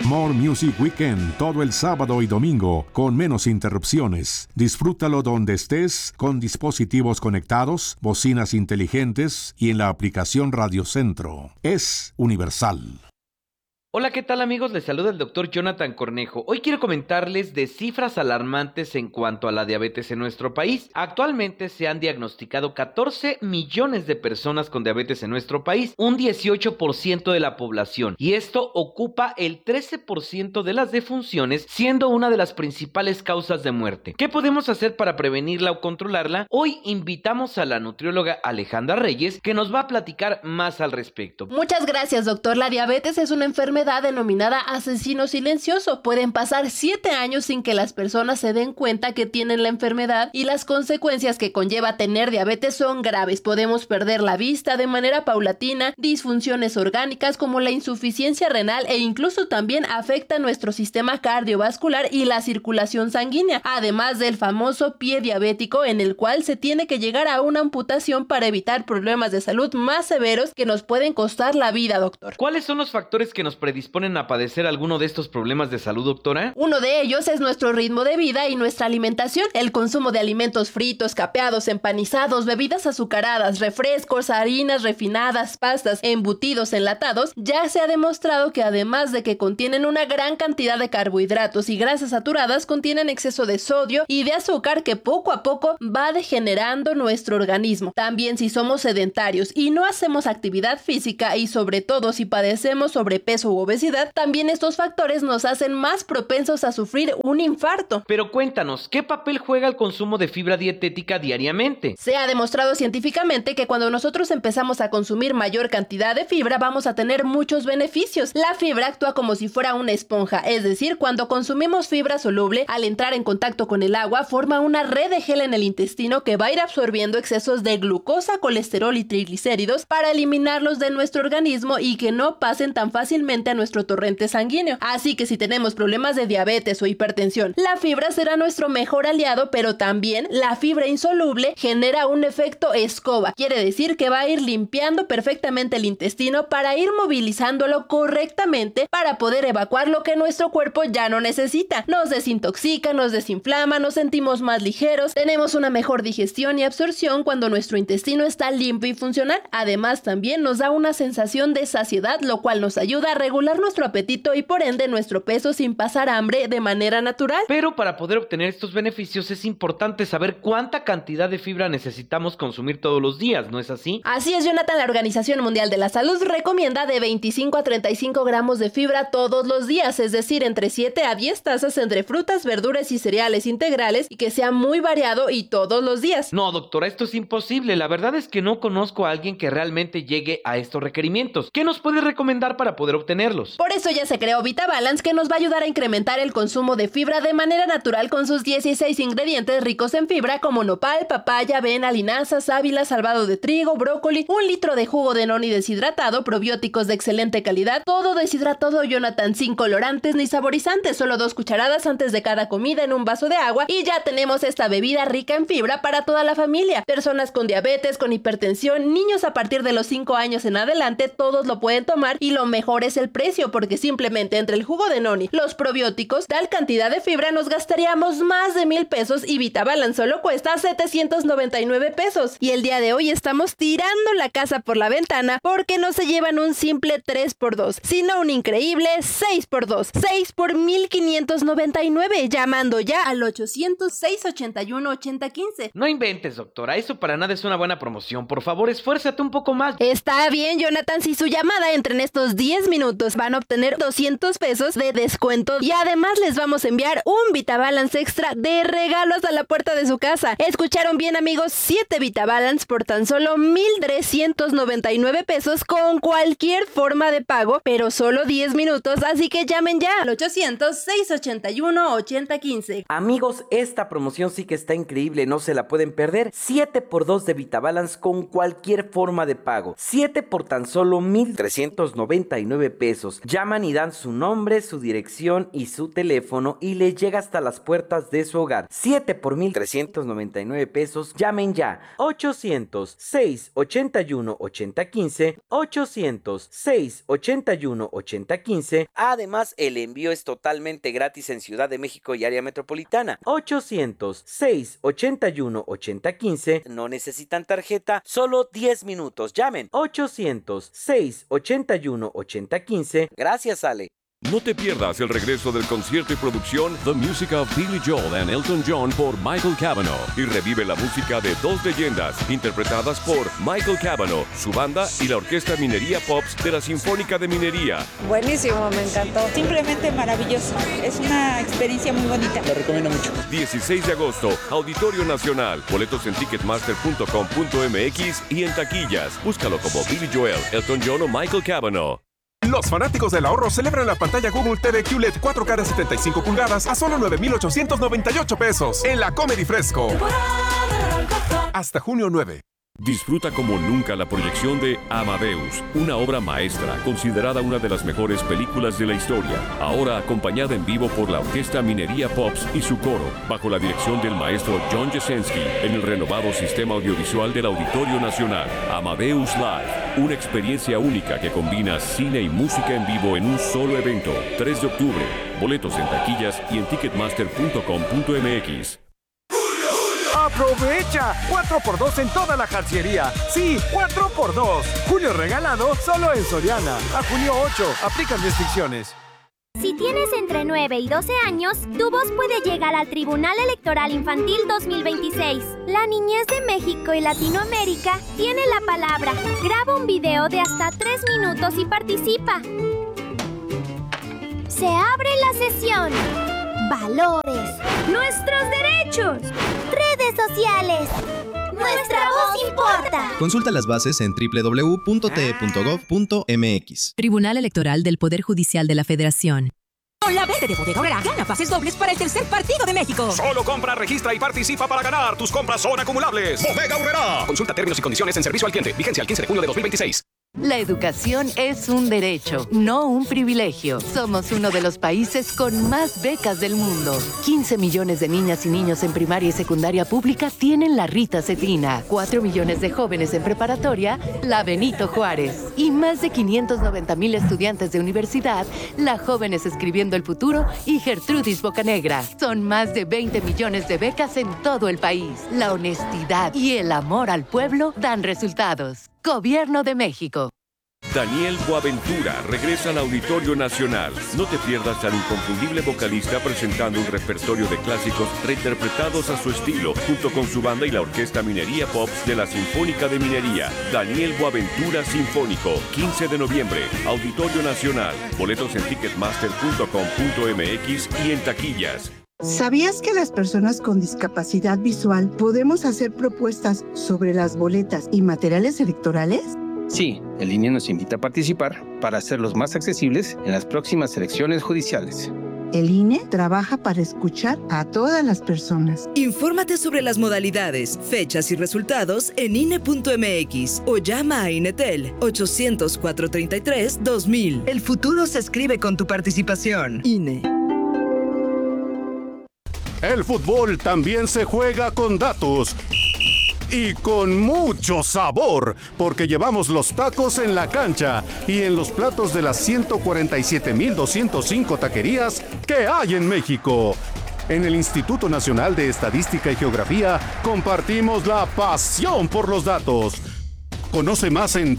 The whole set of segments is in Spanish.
More Music Weekend todo el sábado y domingo con menos interrupciones. Disfrútalo donde estés con dispositivos conectados, bocinas inteligentes y en la aplicación Radio Centro. Es universal. Hola, ¿qué tal amigos? Les saluda el doctor Jonathan Cornejo. Hoy quiero comentarles de cifras alarmantes en cuanto a la diabetes en nuestro país. Actualmente se han diagnosticado 14 millones de personas con diabetes en nuestro país, un 18% de la población, y esto ocupa el 13% de las defunciones, siendo una de las principales causas de muerte. ¿Qué podemos hacer para prevenirla o controlarla? Hoy invitamos a la nutrióloga Alejandra Reyes, que nos va a platicar más al respecto. Muchas gracias, doctor. La diabetes es una enfermedad denominada asesino silencioso. Pueden pasar 7 años sin que las personas se den cuenta que tienen la enfermedad y las consecuencias que conlleva tener diabetes son graves. Podemos perder la vista de manera paulatina, disfunciones orgánicas como la insuficiencia renal e incluso también afecta nuestro sistema cardiovascular y la circulación sanguínea, además del famoso pie diabético en el cual se tiene que llegar a una amputación para evitar problemas de salud más severos que nos pueden costar la vida, doctor. ¿Cuáles son los factores que nos predisponen a padecer alguno de estos problemas de salud, doctora? Uno de ellos es nuestro ritmo de vida y nuestra alimentación. El consumo de alimentos fritos, capeados, empanizados, bebidas azucaradas, refrescos, harinas refinadas, pastas, embutidos, enlatados, ya se ha demostrado que además de que contienen una gran cantidad de carbohidratos y grasas saturadas, contienen exceso de sodio y de azúcar que poco a poco va degenerando nuestro organismo. También si somos sedentarios y no hacemos actividad física y sobre todo si padecemos sobrepeso u obesidad, también estos factores nos hacen más propensos a sufrir un infarto. Pero cuéntanos, ¿qué papel juega el consumo de fibra dietética diariamente? Se ha demostrado científicamente que cuando nosotros empezamos a consumir mayor cantidad de fibra vamos a tener muchos beneficios. La fibra actúa como si fuera una esponja, es decir, cuando consumimos fibra soluble, al entrar en contacto con el agua, forma una red de gel en el intestino que va a ir absorbiendo excesos de glucosa, colesterol y triglicéridos para eliminarlos de nuestro organismo y que no pasen tan fácilmente a nuestro torrente sanguíneo. Así que si tenemos problemas de diabetes o hipertensión, la fibra será nuestro mejor aliado, pero también la fibra insoluble genera un efecto escoba. Quiere decir que va a ir limpiando perfectamente el intestino para ir movilizándolo correctamente para poder evacuar lo que nuestro cuerpo ya no necesita. Nos desintoxica, nos desinflama, nos sentimos más ligeros, tenemos una mejor digestión y absorción cuando nuestro intestino está limpio y funcional. Además, también nos da una sensación de saciedad, lo cual nos ayuda a regular nuestro apetito y por ende nuestro peso sin pasar hambre de manera natural. Pero para poder obtener estos beneficios es importante saber cuánta cantidad de fibra necesitamos consumir todos los días, ¿no es así? Así es, Jonathan. La Organización Mundial de la Salud recomienda de 25 a 35 gramos de fibra todos los días, es decir, entre 7 a 10 tazas entre frutas, verduras y cereales integrales, y que sea muy variado y todos los días. No, doctora, esto es imposible. La verdad es que no conozco a alguien que realmente llegue a estos requerimientos. ¿Qué nos puede recomendar para poder obtenerlos? Por eso ya se creó VitaBalance, que nos va a ayudar a incrementar el consumo de fibra de manera natural con sus 16 ingredientes ricos en fibra como nopal, papaya, avena, linaza, sábila, salvado de trigo, brócoli, 1 litro de jugo de noni deshidratado, probióticos de excelente calidad, todo deshidratado, Jonathan, sin colorantes ni saborizantes, solo 2 cucharadas antes de cada comida en un vaso de agua y ya tenemos esta bebida rica en fibra para toda la familia. Personas con diabetes, con hipertensión, niños a partir de los 5 años en adelante, todos lo pueden tomar y lo mejor es el precio, porque simplemente entre el jugo de noni, los probióticos, tal cantidad de fibra nos gastaríamos más de 1,000 pesos y VitaBalance solo cuesta 799 pesos. Y el día de hoy estamos tirando la casa por la ventana porque no se llevan un simple 3x2, sino un increíble 6x2, 6 por 1,599, llamando ya al 800-681-8015. No inventes, doctora, eso para nada es una buena promoción. Por favor, esfuérzate un poco más. Está bien, Jonathan, si su llamada entra en estos 10 minutos van a obtener 200 pesos de descuento y además les vamos a enviar un VitaBalance extra de regalo hasta la puerta de su casa. ¿Escucharon bien, amigos? 7 VitaBalance por tan solo 1,399 pesos con cualquier forma de pago, pero solo 10 minutos, así que llamen ya al 800-681-8015. Amigos, esta promoción sí que está increíble, no se la pueden perder. 7x2 de VitaBalance con cualquier forma de pago. 7 por tan solo 1,399 pesos. pesos. Llaman y dan su nombre, su dirección y su teléfono y les llega hasta las puertas de su hogar. 7 por 1,399 pesos. Llamen ya. 800-681-8015. 800-681-8015. Además, el envío es totalmente gratis en Ciudad de México y área metropolitana. 800-681-8015. No necesitan tarjeta, solo 10 minutos. Llamen. 800-681-8015. Gracias, Ale. No te pierdas el regreso del concierto y producción The Music of Billy Joel and Elton John por Michael Cavanaugh y revive la música de dos leyendas interpretadas por Michael Cavanaugh, su banda y la Orquesta Minería Pops de la Sinfónica de Minería. Buenísimo, me encantó. Simplemente maravilloso. Es una experiencia muy bonita. La recomiendo mucho. 16 de agosto, Auditorio Nacional. Boletos en ticketmaster.com.mx y en taquillas. Búscalo como Billy Joel, Elton John o Michael Cavanaugh. Los fanáticos del ahorro celebran la pantalla Google TV QLED 4K de 75 pulgadas a solo 9,898 pesos en la Comedy Fresco. Hasta junio 9. Disfruta como nunca la proyección de Amadeus, una obra maestra considerada una de las mejores películas de la historia, ahora acompañada en vivo por la Orquesta Minería Pops y su coro, bajo la dirección del maestro John Jasenski, en el renovado sistema audiovisual del Auditorio Nacional. Amadeus Live, una experiencia única que combina cine y música en vivo en un solo evento. 3 de octubre, boletos en taquillas y en ticketmaster.com.mx. ¡Aprovecha! 4x2 en toda la jarciería. Sí, 4x2. Julio regalado solo en Soriana. A junio 8. Aplican restricciones. Si tienes entre 9 y 12 años, tu voz puede llegar al Tribunal Electoral Infantil 2026. La niñez de México y Latinoamérica tiene la palabra. Graba un video de hasta 3 minutos y participa. Se abre la sesión. Valores. Nuestros derechos. Redes sociales. Nuestra voz importa. Consulta las bases en www.te.gov.mx. Tribunal Electoral del Poder Judicial de la Federación. Con la venta de Bodega Aurrera, gana pases dobles para el tercer partido de México. Solo compra, registra y participa para ganar. Tus compras son acumulables. Bodega Aurrera. Consulta términos y condiciones en servicio al cliente. Vigencia al 15 de junio de 2026. La educación es un derecho, no un privilegio. Somos uno de los países con más becas del mundo. 15 millones de niñas y niños en primaria y secundaria pública tienen la Rita Cetina. 4 millones de jóvenes en preparatoria, la Benito Juárez. Y más de 590,000 estudiantes de universidad, la Jóvenes Escribiendo el Futuro y Gertrudis Bocanegra. Son más de 20 millones de becas en todo el país. La honestidad y el amor al pueblo dan resultados. Gobierno de México. Daniel Boaventura regresa al Auditorio Nacional. No te pierdas al inconfundible vocalista presentando un repertorio de clásicos reinterpretados a su estilo, junto con su banda y la Orquesta Minería Pops de la Sinfónica de Minería. Daniel Boaventura Sinfónico, 15 de noviembre, Auditorio Nacional. Boletos en ticketmaster.com.mx y en taquillas. ¿Sabías que las personas con discapacidad visual podemos hacer propuestas sobre las boletas y materiales electorales? Sí, el INE nos invita a participar para hacerlos más accesibles en las próximas elecciones judiciales. El INE trabaja para escuchar a todas las personas. Infórmate sobre las modalidades, fechas y resultados en INE.mx o llama a INETEL 800-433-2000. El futuro se escribe con tu participación. INE. El fútbol también se juega con datos y con mucho sabor, porque llevamos los tacos en la cancha y en los platos de las 147,205 taquerías que hay en México. En el Instituto Nacional de Estadística y Geografía compartimos la pasión por los datos. Conoce más en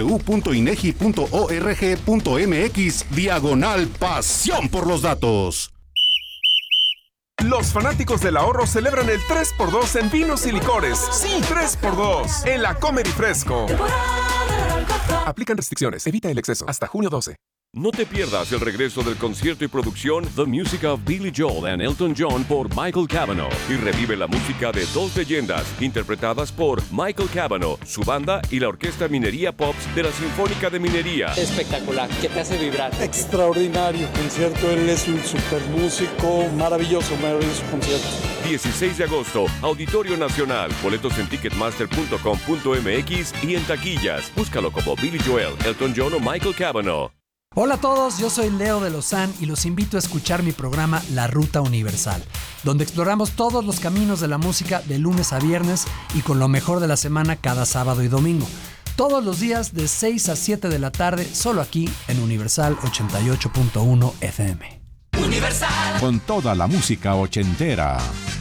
www.inegi.org.mx/pasión por los datos. Los fanáticos del ahorro celebran el 3x2 en vinos y licores. Sí, 3x2 en la Comedy Fresco. Aplican restricciones. Evita el exceso. Hasta junio 12. No te pierdas el regreso del concierto y producción The Music of Billy Joel and Elton John por Michael Cavanaugh y revive la música de dos leyendas interpretadas por Michael Cavanaugh, su banda y la Orquesta Minería Pops de la Sinfónica de Minería. Espectacular, que te hace vibrar. Extraordinario concierto, él es un super músico, maravilloso concierto. 16 de agosto, Auditorio Nacional. Boletos en ticketmaster.com.mx y en taquillas. Búscalo como Billy Joel, Elton John o Michael Cavanaugh. Hola a todos, yo soy Leo de Lozán y los invito a escuchar mi programa La Ruta Universal, donde exploramos todos los caminos de la música de lunes a viernes y con lo mejor de la semana cada sábado y domingo. Todos los días de 6 a 7 de la tarde, solo aquí en Universal 88.1 FM. Universal. Con toda la música ochentera.